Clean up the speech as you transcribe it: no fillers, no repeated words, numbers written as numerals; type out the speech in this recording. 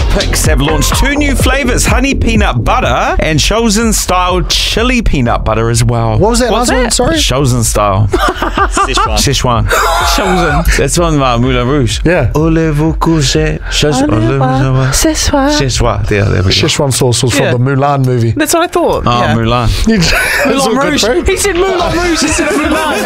Picks have launched 2 new flavours, honey peanut butter and Chosen style chili peanut butter as well. What was that last one? Sorry? Chosen style. Szechuan. Chosen. That's one Moulin Rouge. Yeah. Voulez-vous coucher? Szechuan. Yeah, there we go. Szechuan sauce was from the Mulan movie. That's what I thought. Oh, yeah. Mulan. Moulin Rouge. He said Moulin Rouge instead of Mulan.